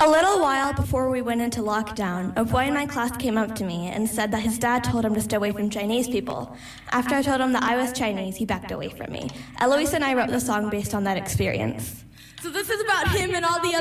A little while before we went into lockdown, a boy in my class came up to me and said that his dad told him to stay away from Chinese people. After I told him that I was Chinese, he backed away from me. Eloise and I wrote the song based on that experience. So this is about him and all the other